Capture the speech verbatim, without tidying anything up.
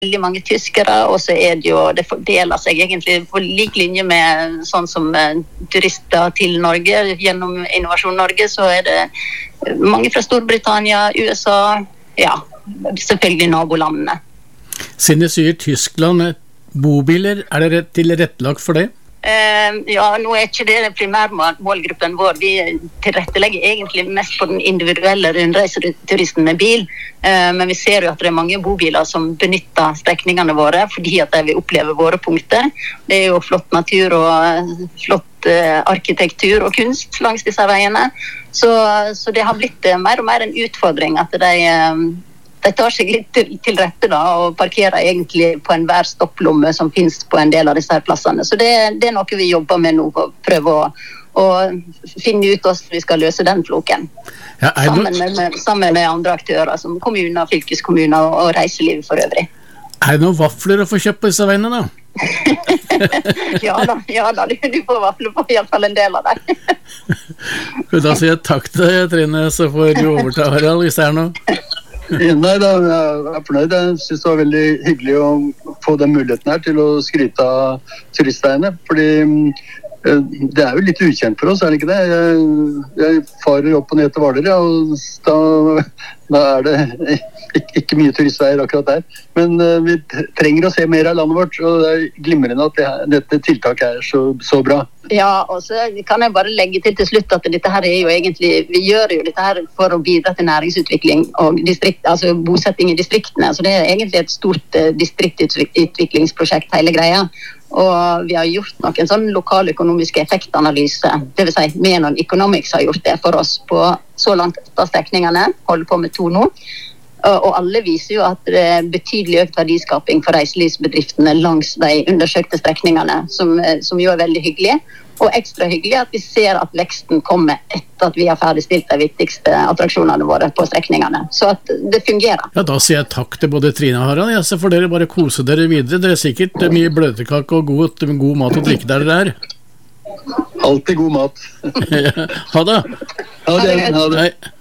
veldig mange tyskere, og så er det jo, det fordeler seg egentlig på lik linje med sånn som turister til Norge. Gjennom Innovasjon Norge så er det mange fra Storbritannia, U S A, ja, selvfølgelig nabolandene. Siden jeg sier Tyskland, bobiler, er det tilrettelagt for det? Uh, ja, nå er ikke det primærmålgruppen vår. Vi tilrettelegger egentlig mest på den individuelle rundreiseturisten med bil, uh, men vi ser jo at det er mange bobiler som benytter strekningene våre fordi at de vil oppleve våre punkter. Det er jo flott natur og flott uh, arkitektur og kunst langs disse veiene, så, så det har blitt uh, mer og mer en utfordring at de uh, De tar seg litt til, til rette da, og parkerer egentlig på enhver stopplomme som finnes på en del av disse her plassene. Så det, det er noe vi jobber med nå, å prøve å, å finne ut hvordan vi skal løse den floken. Ja, sammen, med, med, sammen med andre aktører, som kommuner, fylkeskommuner og, og reiseliv for øvrig. Er det noen vafler å få kjøpt på disse veiene da? ja da, ja da, du får vafler på i hvert fall en del av det. Da sier jeg takk til deg, Trine, så får du overta, Harald, hvis det er noe. Nei da, jeg er fornøyd. Jeg synes det var veldig hyggelig å få den muligheten her til å skryte av turistveiene, fordi det er jo litt ukjent for oss, er det ikke det? Jeg, jeg farer opp og ned til Hvaler, ja, og da, da er det ikke, ikke mye turistveier akkurat der. Men uh, vi trenger å se mer av landet vårt, og det er glimrende at det, dette tiltaket er så, så bra. Ja, og så kan jeg bare legge til til slutt at dette her er jo egentlig, vi gjør jo dette her for å bidra til næringsutvikling og distrikt, altså bosetting i distriktene, så det er egentlig et stort uh, distriktutviklingsprosjekt hele greia. Og vi har gjort noen sånn lokaløkonomiske effektanalyse, det vil si Menon Economics har gjort det for oss på så langt etter strekningene, holder på med to nå. Og alle viser jo at det er betydelig økt verdiskaping for reiselivsbedriftene langs de undersøkte strekningene, som, som jo er veldig hyggelig. Og ekstra hyggelig at vi ser at veksten kommer etter at vi har ferdigstilt de viktigste attraksjonene våre på strekningene. Så at det fungerer. Ja, da sier jeg takk til både Trine og Harald. Ja, så får dere bare kose dere videre. Det er sikkert mye bløtkake og god, god mat og drikke der dere er. Alltid god mat. Ja, ha det. Ha det. Ha det. Hei.